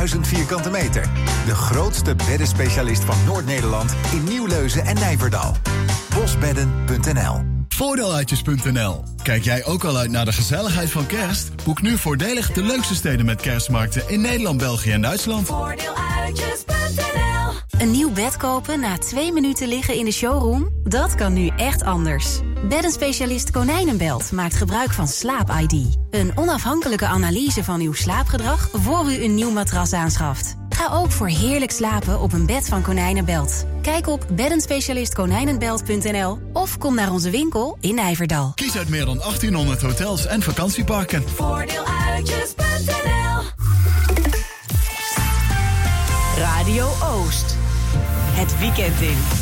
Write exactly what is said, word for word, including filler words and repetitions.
duizend vierkante meter. De grootste beddenspecialist van Noord-Nederland in Nieuwleuzen en Nijverdal. bosbedden punt n l. Voordeeluitjes punt n l. Kijk jij ook al uit naar de gezelligheid van kerst? Boek nu voordelig de leukste steden met kerstmarkten in Nederland, België en Duitsland. Voordeeluitjes punt n l. Een nieuw bed kopen na twee minuten liggen in de showroom? Dat kan nu echt anders. Beddenspecialist Konijnenbelt maakt gebruik van Slaap I D. Een onafhankelijke analyse van uw slaapgedrag voor u een nieuw matras aanschaft. Ga ook voor heerlijk slapen op een bed van Konijnenbelt. Kijk op beddenspecialist konijnenbelt punt n l of kom naar onze winkel in Nijverdal. Kies uit meer dan achttienhonderd hotels en vakantieparken. Voordeeluitjes punt n l. Radio Oost. Het weekend in.